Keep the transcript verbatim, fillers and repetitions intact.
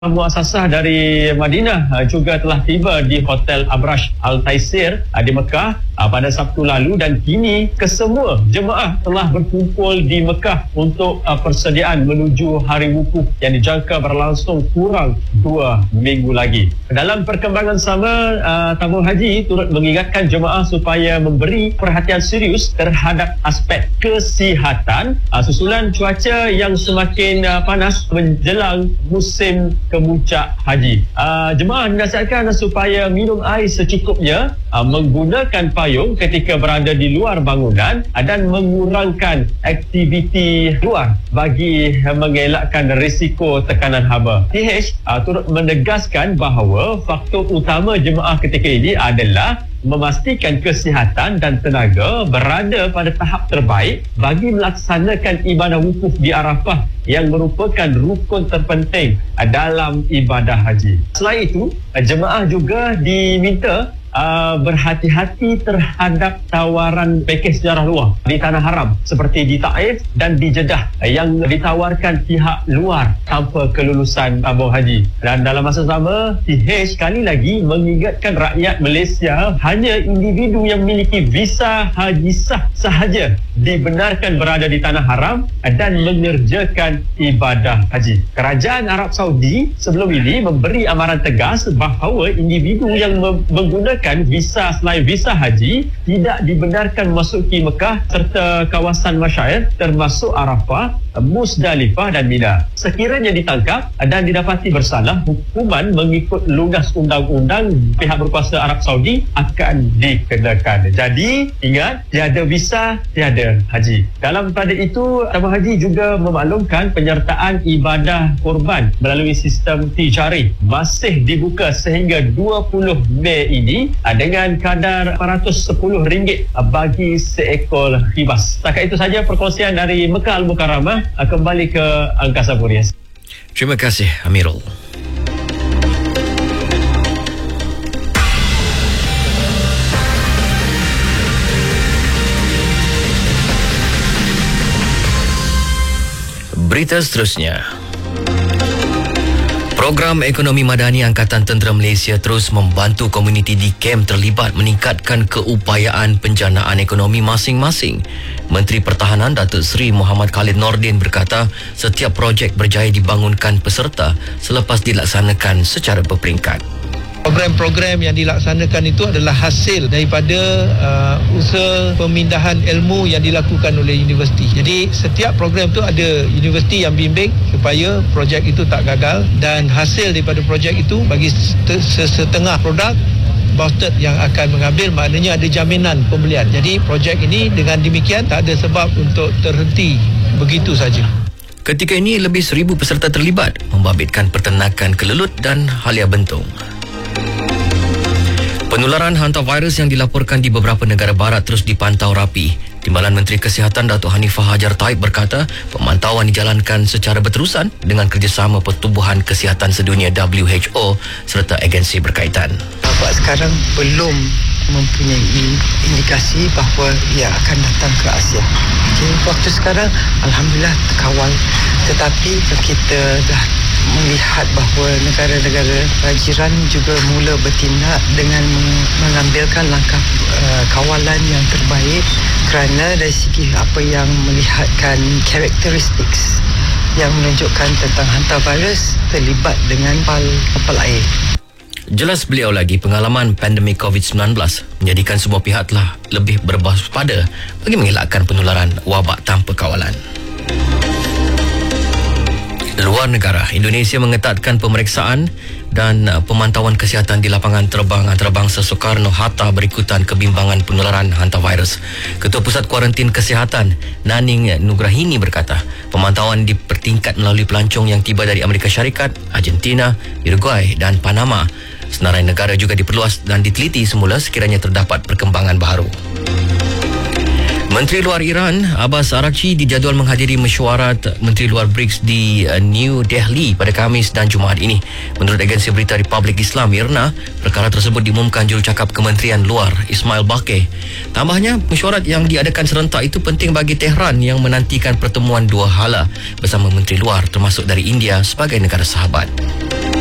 Muasasah dari Madinah juga telah tiba di Hotel Abrash Al Taisir di Mekah pada Sabtu lalu, dan kini kesemua jemaah telah berkumpul di Mekah untuk persediaan menuju Hari Wukuf yang dijangka berlangsung kurang dua minggu lagi. Dalam perkembangan sama, tabung haji turut mengingatkan jemaah supaya memberi perhatian serius terhadap aspek kesihatan susulan cuaca yang semakin panas menjelang musim kemuncak haji. Uh, jemaah dinasihatkan supaya minum air secukupnya, uh, menggunakan payung ketika berada di luar bangunan uh, dan mengurangkan aktiviti luar bagi uh, mengelakkan risiko tekanan haba. T H uh, turut menegaskan bahawa faktor utama jemaah ketika ini adalah memastikan kesihatan dan tenaga berada pada tahap terbaik bagi melaksanakan ibadah wukuf di Arafah yang merupakan rukun terpenting dalam ibadah haji. Selain itu, jemaah juga diminta Uh, berhati-hati terhadap tawaran pakej sejarah luar di tanah haram seperti di Taif dan di Jeddah yang ditawarkan pihak luar tanpa kelulusan tabung haji. Dan dalam masa sama, T H sekali lagi mengingatkan rakyat Malaysia hanya individu yang memiliki visa haji sah sahaja dibenarkan berada di tanah haram dan mengerjakan ibadah haji. Kerajaan Arab Saudi sebelum ini memberi amaran tegas bahawa individu yang menggunakan visa selain visa haji tidak dibenarkan memasuki Mekah serta kawasan masyair termasuk Arafah, Musdalifah dan Mina. Sekiranya ditangkap dan didapati bersalah, hukuman mengikut lugas undang-undang pihak berkuasa Arab Saudi akan dikenakan. Jadi ingat, tiada visa, tiada haji. Dalam pada itu, tabung haji juga memaklumkan penyertaan ibadah korban melalui sistem tijarih masih dibuka sehingga dua puluh Mei ini dengan kadar empat ratus sepuluh ringgit bagi seekor khibas. Setakat itu saja perkongsian dari Mekah Al-Mukarramah. Kembali ke Angkasa Pura. Terima kasih, Amirul. Berita seterusnya. Program Ekonomi Madani Angkatan Tentera Malaysia terus membantu komuniti di kem terlibat meningkatkan keupayaan penjanaan ekonomi masing-masing. Menteri Pertahanan Datuk Seri Muhammad Khalid Nordin berkata setiap projek berjaya dibangunkan peserta selepas dilaksanakan secara berperingkat. Program-program yang dilaksanakan itu adalah hasil daripada uh, usaha pemindahan ilmu yang dilakukan oleh universiti. Jadi setiap program itu ada universiti yang bimbing supaya projek itu tak gagal, dan hasil daripada projek itu bagi setengah produk Boston yang akan mengambil, maknanya ada jaminan pembelian. Jadi projek ini dengan demikian tak ada sebab untuk terhenti begitu saja. Ketika ini lebih seribu peserta terlibat membabitkan peternakan kelelut dan halia bentung. Penularan hantavirus yang dilaporkan di beberapa negara barat terus dipantau rapi. Timbalan Menteri Kesihatan Datuk Hanifah Hajar Taib berkata pemantauan dijalankan secara berterusan dengan kerjasama Pertubuhan Kesihatan Sedunia W H O serta agensi berkaitan. Buat sekarang belum mempunyai indikasi bahawa ia akan datang ke Asia. Jadi waktu sekarang Alhamdulillah terkawal, tetapi kita dah melihat bahawa negara-negara jiran juga mula bertindak dengan mengambilkan langkah uh, kawalan yang terbaik, kerana dari segi apa yang melihatkan karakteristik yang menunjukkan tentang hantavirus terlibat dengan kapal, kapal air. Jelas beliau lagi pengalaman pandemik covid sembilan belas menjadikan semua pihak telah lebih berwaspada bagi mengelakkan penularan wabak tanpa kawalan. Luar negara, Indonesia mengetatkan pemeriksaan dan pemantauan kesihatan di lapangan terbang antarabangsa Soekarno-Hatta berikutan kebimbangan penularan hantavirus. Ketua Pusat Kuarantin Kesihatan Naning Nugrahini berkata, pemantauan dipertingkat melalui pelancong yang tiba dari Amerika Syarikat, Argentina, Uruguay dan Panama. Senarai negara juga diperluas dan diteliti semula sekiranya terdapat perkembangan baru. Menteri Luar Iran Abbas Araghchi dijadual menghadiri mesyuarat Menteri Luar B R I C S di New Delhi pada Khamis dan Jumaat ini. Menurut agensi berita Republik Islam I R N A, perkara tersebut diumumkan jurucakap Kementerian Luar Ismail Baqir. Tambahnya, mesyuarat yang diadakan serentak itu penting bagi Tehran yang menantikan pertemuan dua hala bersama Menteri Luar termasuk dari India sebagai negara sahabat.